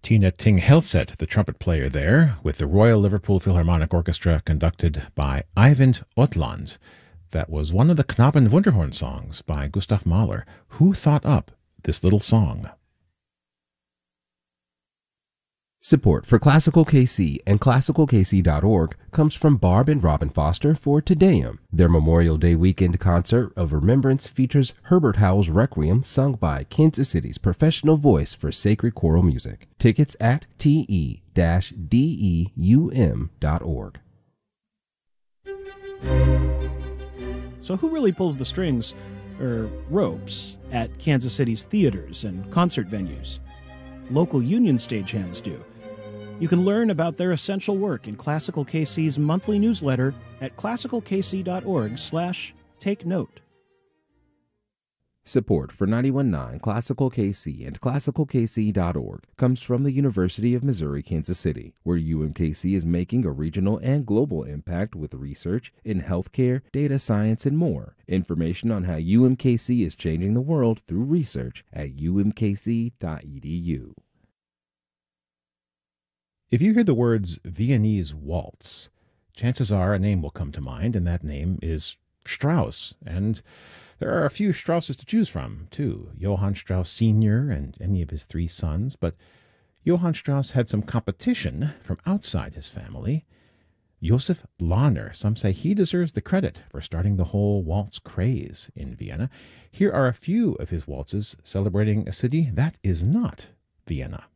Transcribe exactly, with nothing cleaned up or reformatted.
Tina Ting Helset, the trumpet player there, with the Royal Liverpool Philharmonic Orchestra conducted by Eivind Otland. That was one of the Knaben Wunderhorn songs by Gustav Mahler. Who thought up this little song? Support for Classical K C and classical k c dot org comes from Barb and Robin Foster for Tedeum. Their Memorial Day weekend concert of remembrance features Herbert Howell's Requiem sung by Kansas City's professional voice for sacred choral music. Tickets at t e dash deum dot org. So who really pulls the strings, or ropes, at Kansas City's theaters and concert venues? Local union stagehands do. You can learn about their essential work in Classical K C's monthly newsletter at classical k c dot org slash take note. Support for ninety-one point nine Classical K C and classical k c dot org comes from the University of Missouri, Kansas City, where U M K C is making a regional and global impact with research in healthcare, data science, and more. Information on how U M K C is changing the world through research at u m k c dot e d u. If you hear the words Viennese waltz, chances are a name will come to mind, and that name is Strauss. And there are a few Strausses to choose from, too. Johann Strauss Senior and any of his three sons. But Johann Strauss had some competition from outside his family. Joseph Lahner, some say he deserves the credit for starting the whole waltz craze in Vienna. Here are a few of his waltzes celebrating a city that is not Vienna.